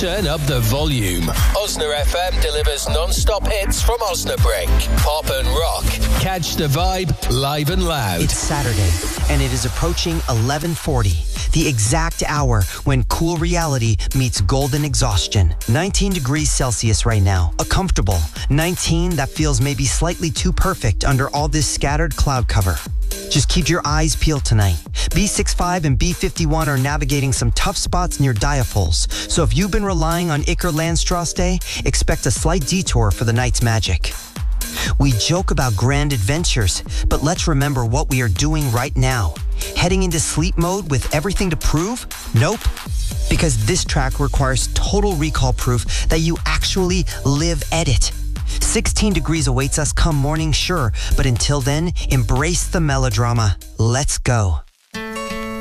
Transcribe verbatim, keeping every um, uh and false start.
Turn up the volume. Osna F M delivers non-stop hits from Osnabrück. Pop and rock. Catch the vibe live and loud. It's Saturday, and it is approaching eleven forty, the exact hour when cool reality meets golden exhaustion. nineteen degrees Celsius right now. A comfortable nineteen that feels maybe slightly too perfect under all this scattered cloud cover. Just keep your eyes peeled tonight. B sixty-five and B fifty-one are navigating some tough spots near Diafols, so if you've been relying on Iker Landstrasse Day, expect a slight detour for the night's magic. We joke about grand adventures, but let's remember what we are doing right now. Heading into sleep mode with everything to prove? Nope. Because this track requires total recall proof that you actually live edit. sixteen degrees awaits us come morning, sure, but until then, embrace the melodrama. Let's go.